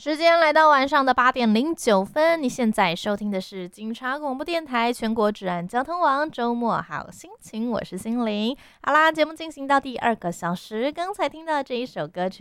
时间来到晚上的8:09，你现在收听的是警察广播电台全国治安交通网周末好心情，我是心灵。好啦，节目进行到第2个小时，刚才听到这一首歌曲